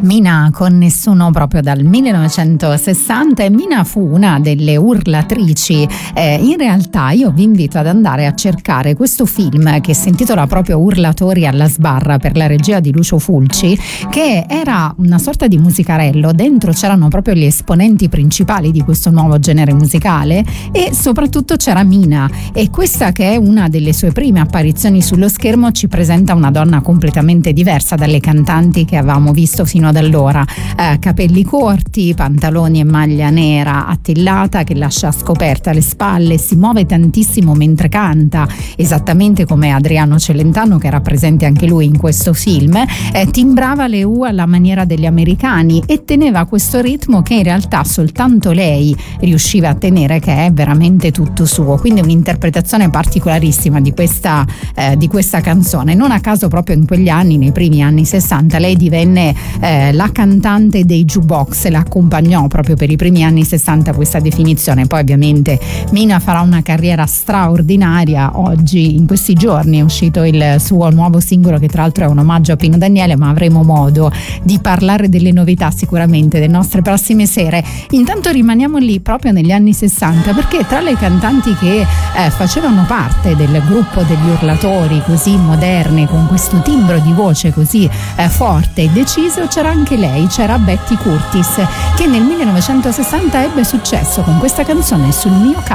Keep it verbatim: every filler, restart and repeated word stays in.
Mina con Nessuno, proprio dal millenovecentosessanta, e Mina fu una delle urlatrici. Eh, in realtà io vi invito ad andare a cercare questo film che si intitola proprio Urlatori alla sbarra, per la regia di Lucio Fulci, che era una sorta di musicarello. Dentro c'erano proprio gli esponenti principali di questo nuovo genere musicale e soprattutto c'era Mina, e questa, che è una delle sue prime apparizioni sullo schermo, ci presenta una donna completamente diversa dalle cantanti che avevamo visto fino ad allora. Eh, capelli corti, pantaloni e maglia nera attillata che lascia scoperta le spalle, si muove tantissimo mentre canta, esattamente come Adriano Celentano, che era presente anche lui in questo film. Eh, timbrava le U alla maniera degli americani e teneva questo ritmo che in realtà soltanto lei riusciva a tenere, che è veramente tutto suo. Quindi un'interpretazione particolarissima di questa, eh, di questa canzone. Non a caso proprio in quegli anni, nei primi anni sessanta, lei divenne eh, la cantante dei jukebox, la accompagnò proprio per i primi anni sessanta questa definizione. Poi ovviamente Mina farà una carriera straordinaria. Oggi, in questi giorni, è uscito il suo nuovo singolo, che tra l'altro è un omaggio a Pino Daniele, ma avremo modo di parlare delle novità sicuramente delle nostre prossime sere. Intanto rimaniamo lì proprio negli anni sessanta, perché tra le cantanti che eh, facevano parte del gruppo degli urlatori così moderni, con questo timbro di voce così eh, forte e deciso, c'era anche lei, c'era Betty Curtis, che nel millenovecentosessanta ebbe successo con questa canzone Sul mio